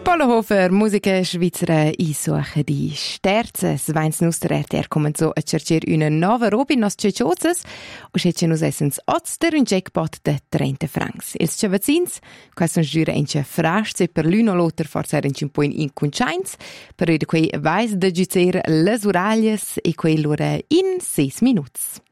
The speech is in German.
Bollenhofer, Musiker Schweizer einsuchen die Sterzes. Weins nus der RTR kommen so a cercer una nova Robin nos Ceciozes o scece nus essens ozter un jackpot de 30 francs. Els cevazins, quais son giura enche frasce per l'uno loter forza erenci un po' in conchains, per ide quei vais de giuzer les uraglias e quei lura in 6 minuts.